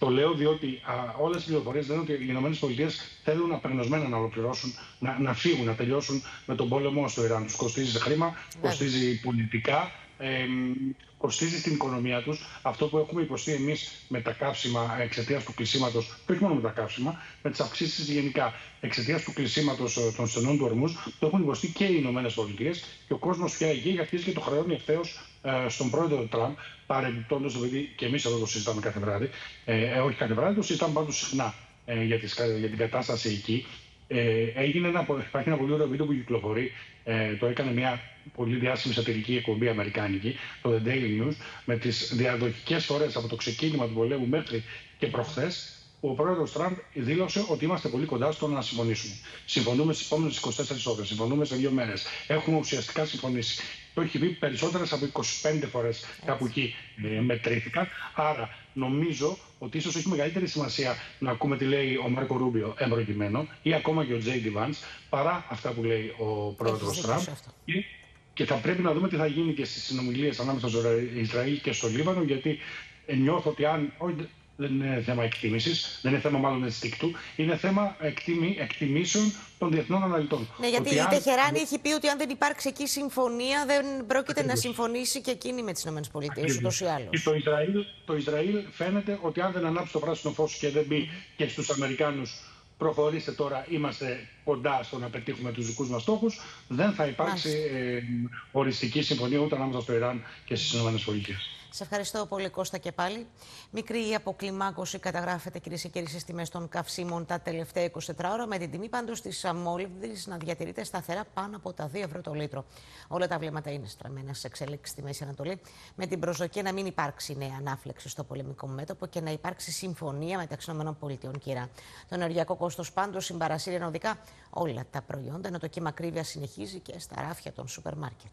Το λέω διότι όλες οι πληροφορίες λένε ότι οι ΗΠΑ θέλουν απεγνωσμένα να ολοκληρώσουν, να φύγουν, να τελειώσουν με τον πόλεμο στο Ιράν. Τους κοστίζει χρήμα, κοστίζει πολιτικά, κοστίζει στην οικονομία τους. Αυτό που έχουμε υποστεί εμείς με τα καύσιμα εξαιτίας του κλεισίματος, και όχι μόνο με τα καύσιμα, με τις αυξήσεις γενικά εξαιτίας του κλεισίματος των στενών του Ορμούζ, το έχουν υποστεί και οι ΗΠΑ και ο κόσμος πια εκεί αρχίζει και το χρεώνει ευθέως στον πρόεδρο Τραμπ, παρεμπιπτόντως, επειδή και εμείς εδώ το συζητάμε κάθε βράδυ, όχι κάθε βράδυ, το συζητάμε πάντως συχνά για την κατάσταση εκεί. Υπάρχει ένα πολύ ωραίο βίντεο που κυκλοφορεί, το έκανε μια πολύ διάσημη σατυρική εκπομπή αμερικάνικη, το The Daily News, με τις διαδοχικές ώρες από το ξεκίνημα του πολέμου μέχρι και προχθές. Ο πρόεδρος Τραμπ δήλωσε ότι είμαστε πολύ κοντά στο να συμφωνήσουμε. Συμφωνούμε στις επόμενες 24 ώρες, συμφωνούμε σε 2 μέρες. Έχουμε ουσιαστικά συμφωνήσει. Το έχει πει περισσότερες από 25 φορές, κάπου εκεί μετρήθηκαν. Άρα νομίζω ότι ίσως έχει μεγαλύτερη σημασία να ακούμε τι λέει ο Μάρκο Ρούμπιο εμπροκειμένο ή ακόμα και ο Τζέι Ντι Βαντς παρά αυτά που λέει ο πρόεδρος Τραμπ. Και θα πρέπει να δούμε τι θα γίνει και στις συνομιλίες ανάμεσα στο Ισραήλ και στο Λίβανο, γιατί νιώθω ότι δεν είναι θέμα εκτίμησης, δεν είναι θέμα μάλλον ενστίκτου, είναι θέμα εκτιμήσεων των διεθνών αναλυτών. Ναι, γιατί η Τεχεράνη έχει πει ότι αν δεν υπάρξει εκεί συμφωνία, δεν πρόκειται να συμφωνήσει και εκείνη με τις ΗΠΑ, ούτως ή άλλως. Και το Ισραήλ φαίνεται ότι αν δεν ανάψει το πράσινο φως και δεν μπει και στους Αμερικάνους, προχωρήστε τώρα, είμαστε κοντά στο να πετύχουμε τους δικούς μας στόχους, δεν θα υπάρξει οριστική συμφωνία ούτε ανάμεσα στο Ιράν και στις ΗΠΑ. Σε ευχαριστώ πολύ, Κώστα, και πάλι. Μικρή αποκλιμάκωση καταγράφεται, κυρίες και κύριοι, στις τιμές των καυσίμων τα τελευταία 24 ώρα, με την τιμή πάντως της αμόλυβδης να διατηρείται σταθερά πάνω από τα 2 ευρώ το λίτρο. Όλα τα βλέμματα είναι στραμμένα σε εξέλιξη στη Μέση Ανατολή, με την προσδοκία να μην υπάρξει νέα ανάφλεξη στο πολεμικό μέτωπο και να υπάρξει συμφωνία μεταξύ ΗΠΑ και Ιράν. Το ενεργειακό κόστος πάντως συμπαρασύρει ενωδικά όλα τα προϊόντα, ενώ το κύμα ακρίβειας συνεχίζει και στα ράφια των σούπερ μάρκετ.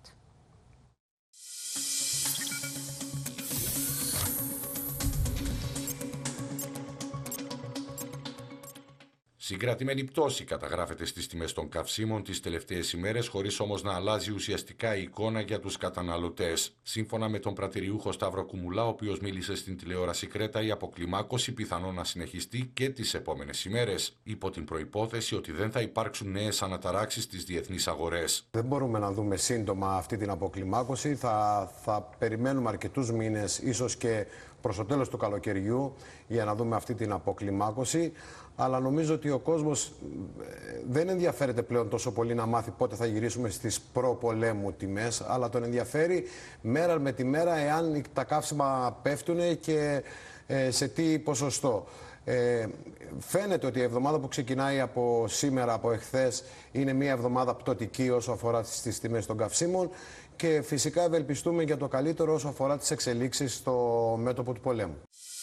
Συγκρατημένη πτώση καταγράφεται στις τιμές των καυσίμων τις τελευταίες ημέρες, χωρίς όμως να αλλάζει ουσιαστικά η εικόνα για τους καταναλωτές. Σύμφωνα με τον πρατηριούχο Σταύρο Κουμουλά, ο οποίος μίλησε στην τηλεόραση Κρέτα, η αποκλιμάκωση πιθανόν να συνεχιστεί και τις επόμενες ημέρες, υπό την προϋπόθεση ότι δεν θα υπάρξουν νέες αναταράξεις στις διεθνείς αγορές. Δεν μπορούμε να δούμε σύντομα αυτή την αποκλιμάκωση. Θα περιμένουμε αρκετούς μήνες, ίσως και προς το τέλος του καλοκαιριού, για να δούμε αυτή την αποκλιμάκωση. Αλλά νομίζω ότι ο κόσμος δεν ενδιαφέρεται πλέον τόσο πολύ να μάθει πότε θα γυρίσουμε στις προπολέμου τιμές, αλλά τον ενδιαφέρει μέρα με τη μέρα εάν τα καύσιμα πέφτουν και σε τι ποσοστό. Φαίνεται ότι η εβδομάδα που ξεκινάει από σήμερα, από εχθές, είναι μια εβδομάδα πτωτική όσο αφορά τις τιμές των καυσίμων και φυσικά ευελπιστούμε για το καλύτερο όσο αφορά τις εξελίξεις στο μέτωπο του πολέμου.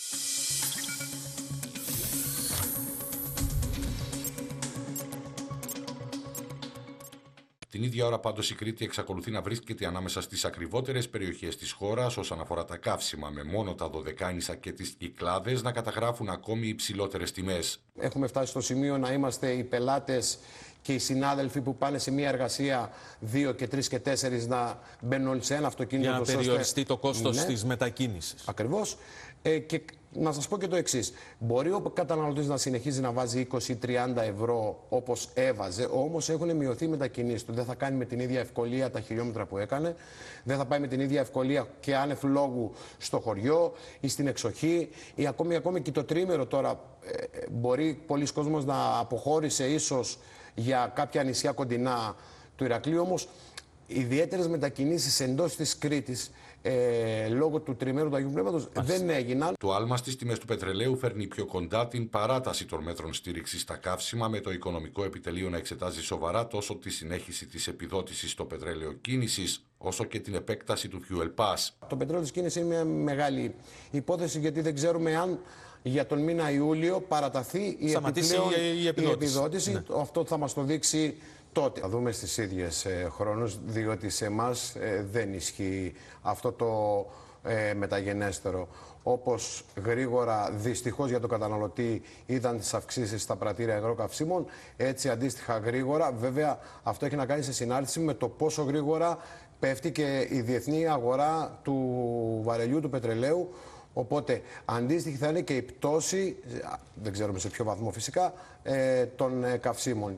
Την ίδια ώρα πάντως η Κρήτη εξακολουθεί να βρίσκεται ανάμεσα στις ακριβότερες περιοχές της χώρας όσον αφορά τα καύσιμα, με μόνο τα Δωδεκάνησα και τις Κυκλάδες να καταγράφουν ακόμη υψηλότερες τιμές. Έχουμε φτάσει στο σημείο να είμαστε οι πελάτες και οι συνάδελφοι που πάνε σε μια εργασία 2 και 3 και 4 να μπαίνουν όλοι σε ένα αυτοκίνητο. Για να περιοριστεί το κόστος της μετακίνησης. Ακριβώς. Και να σας πω και το εξής. Μπορεί ο καταναλωτής να συνεχίζει να βάζει 20-30 ευρώ όπως έβαζε, όμως έχουν μειωθεί οι μετακινήσεις του. Δεν θα κάνει με την ίδια ευκολία τα χιλιόμετρα που έκανε, δεν θα πάει με την ίδια ευκολία και άνευ λόγου στο χωριό ή στην εξοχή, ή ακόμη και το τρίμερο τώρα. Μπορεί πολλοί κόσμος να αποχώρησε ίσως για κάποια νησιά κοντινά του Ηρακλείου, όμως ιδιαίτερες μετακινήσεις εντός της Κρήτης λόγω του τριμέρου του Αγίου Πνεύματος δεν έγιναν. Το άλμα στις τιμές του πετρελαίου φέρνει πιο κοντά την παράταση των μέτρων στήριξης στα καύσιμα, με το Οικονομικό Επιτελείο να εξετάζει σοβαρά τόσο τη συνέχιση της επιδότησης στο πετρέλαιο κίνησης, όσο και την επέκταση του Fuel Pass. Το πετρέλαιο της κίνησης είναι μια μεγάλη υπόθεση, γιατί δεν ξέρουμε αν για τον μήνα Ιούλιο παραταθεί η επιδότηση. Ναι. Αυτό θα μας το δείξει τότε. Θα δούμε στις ίδιες χρόνους, διότι σε εμάς δεν ισχύει αυτό το μεταγενέστερο. Όπως γρήγορα, δυστυχώς για τον καταναλωτή, είδαν τις αυξήσεις στα πρατήρια αγροκαυσίμων, έτσι αντίστοιχα γρήγορα. Βέβαια, αυτό έχει να κάνει σε συνάρτηση με το πόσο γρήγορα πέφτει και η διεθνή αγορά του βαρελιού του πετρελαίου, Οπότε αντίστοιχη θα είναι και η πτώση, δεν ξέρουμε σε ποιο βαθμό φυσικά, των καυσίμων.